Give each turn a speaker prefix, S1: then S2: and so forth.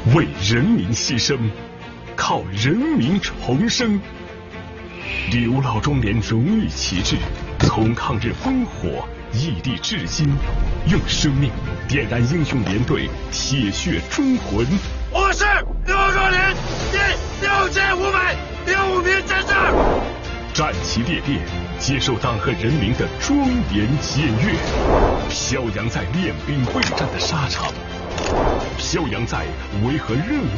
S1: 为人民牺牲，靠人民重生。刘老中年荣誉旗帜，从抗日烽火屹立至今，用生命点燃英雄连队铁血忠魂。
S2: 我是刘若林第6506名战士，
S1: 战旗烈烈，接受党和人民的庄严检阅，飘扬在练兵备战的沙场，飘扬在维和任务